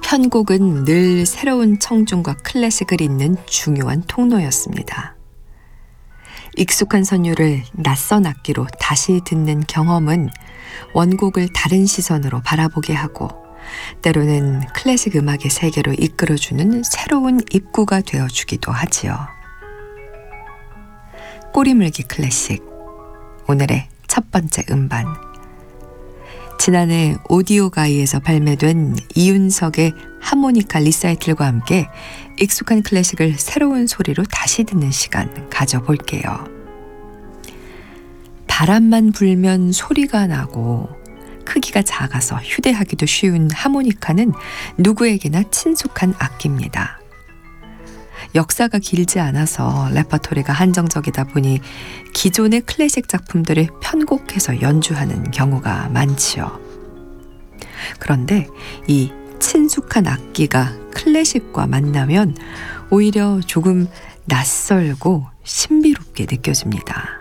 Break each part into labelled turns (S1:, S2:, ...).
S1: 편곡은 늘 새로운 청중과 클래식을 잇는 중요한 통로였습니다. 익숙한 선율을 낯선 악기로 다시 듣는 경험은 원곡을 다른 시선으로 바라보게 하고 때로는 클래식 음악의 세계로 이끌어주는 새로운 입구가 되어주기도 하지요. 꼬리물기 클래식, 오늘의 첫 번째 음반. 지난해 오디오 가이에서 발매된 이윤석의 하모니카 리사이틀과 함께 익숙한 클래식을 새로운 소리로 다시 듣는 시간 가져볼게요. 바람만 불면 소리가 나고 크기가 작아서 휴대하기도 쉬운 하모니카는 누구에게나 친숙한 악기입니다. 역사가 길지 않아서 레퍼토리가 한정적이다 보니 기존의 클래식 작품들을 편곡해서 연주하는 경우가 많지요. 그런데 이 친숙한 악기가 클래식과 만나면 오히려 조금 낯설고 신비롭게 느껴집니다.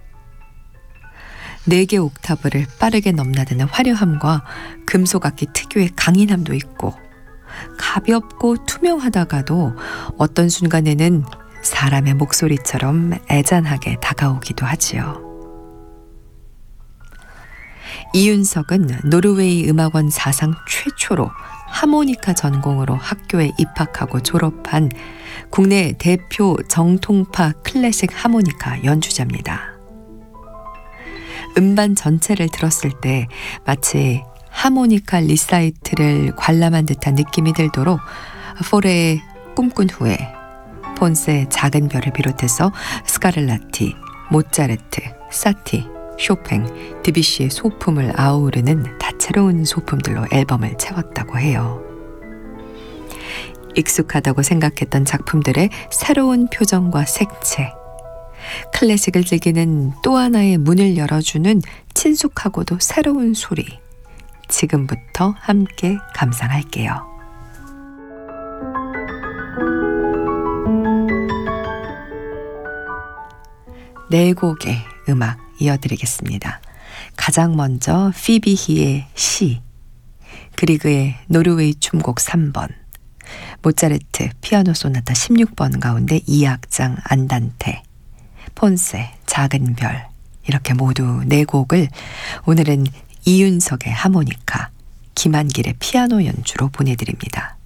S1: 4개 옥타브를 빠르게 넘나드는 화려함과 금속악기 특유의 강인함도 있고 가볍고 투명하다가도 어떤 순간에는 사람의 목소리처럼 애잔하게 다가오기도 하지요. 이윤석은 노르웨이 음악원 사상 최초로 하모니카 전공으로 학교에 입학하고 졸업한 국내 대표 정통파 클래식 하모니카 연주자입니다. 음반 전체를 들었을 때 마치 하모니카 리사이틀을 관람한 듯한 느낌이 들도록 포레의 꿈꾼 후에, 폰세의 작은 별을 비롯해서 스카를라티, 모차르트, 사티, 쇼팽, 드뷔시의 소품을 아우르는 다채로운 소품들로 앨범을 채웠다고 해요. 익숙하다고 생각했던 작품들의 새로운 표정과 색채, 클래식을 즐기는 또 하나의 문을 열어주는 친숙하고도 새로운 소리, 지금부터 함께 감상할게요. 네 곡의 음악 이어드리겠습니다. 가장 먼저 피비히의 시, 그리그의 노르웨이 춤곡 3번, 모차르트 피아노 소나타 16번 가운데 2악장 안단테, 폰세 작은 별, 이렇게 모두 4곡을 오늘은 이윤석의 하모니카, 김한길의 피아노 연주로 보내드립니다.